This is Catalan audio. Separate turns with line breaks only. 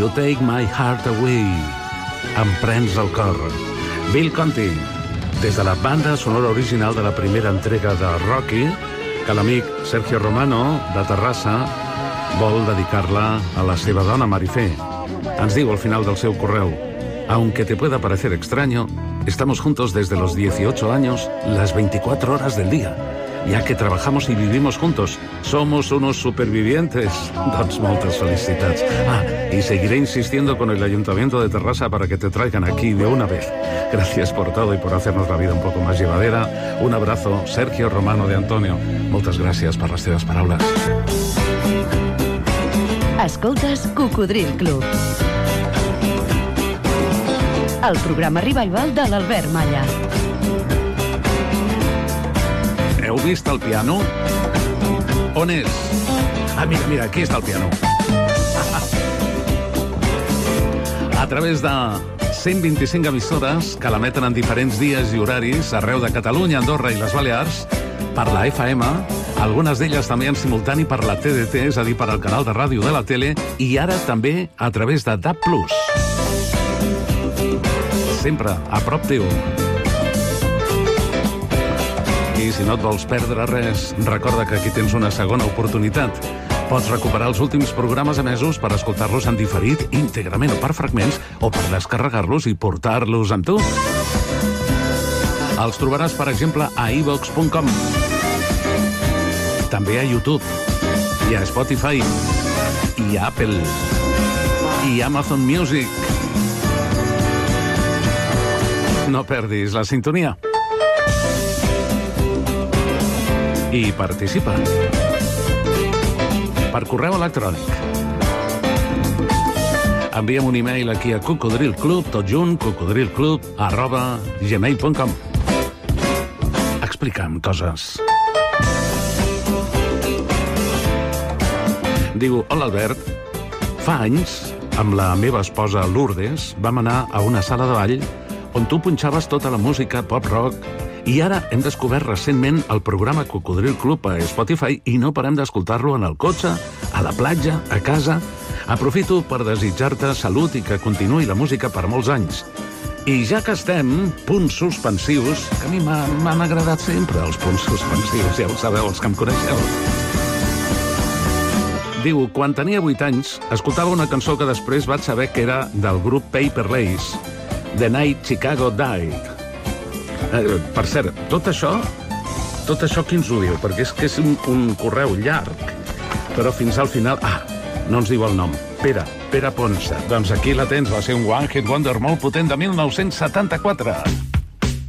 You Take My Heart Away. Em prens el cor. Bill Conti, des de la banda sonora original de la primera entrega de Rocky, que l'amic Sergio Romano, de Terrassa, vol dedicar-la a la seva dona, Marifé. Ens diu al final del seu correu: aunque te pueda parecer extraño, estamos juntos desde los 18 años, las 24 horas del día. Ya que trabajamos y vivimos juntos, somos unos supervivientes. Doncs moltes felicitats. Y seguiré insistiendo con el Ayuntamiento de Terrassa para que te traigan aquí de una vez. Gracias por todo y por hacernos la vida un poco más llevadera. Un abrazo, Sergio Romano de Antonio. Moltes gràcies per les teves paraules.
Escoltes Cocodril Club, el programa revival de l'Albert Malla.
Heu vist el piano? On és? Mira, aquí està el piano. A través de 125 emissores que l'emeten en diferents dies i horaris arreu de Catalunya, Andorra i les Balears, per la FM, algunes d'elles també en simultani per la TDT, és a dir, per al canal de ràdio de la tele, i ara també a través de DAB+. Sempre a prop teu. I si no et vols perdre res, recorda que aquí tens una segona oportunitat. Pots recuperar els últims programes emesos per escoltar-los en diferit, íntegrament o per fragments, o per descarregar-los i portar-los amb tu. Els trobaràs, per exemple, a iVox.com. També a YouTube, i a Spotify, i a Apple, i a Amazon Music. No perdis la sintonia. I participa per correu electrònic. Envia'm un e-mail aquí a cocodrilclub, tot junt, cocodrilclub@gmail.com. Explica'm coses. Diu: hola Albert, fa anys, amb la meva esposa Lourdes, vam anar a una sala de ball on tu punxaves tota la música pop-rock. I ara hem descobert recentment el programa Cocodril Club a Spotify i no parem d'escoltar-lo en el cotxe, a la platja, a casa. Aprofito per desitjar-te salut i que continuï la música per molts anys. I ja que estem, punts suspensius, que a mi m'han agradat sempre els punts suspensius, ja ho sabeu, els que em coneixeu. Diu: quan tenia 8 anys, escoltava una cançó que després vaig saber que era del grup Paper Lace, The Night Chicago Died. Per cert, tot això qui ens ho diu? Perquè és que és un correu llarg, però fins al final... no ens diu el nom. Pere Ponsa. Doncs aquí la tens, va ser un one hit wonder molt potent de 1974.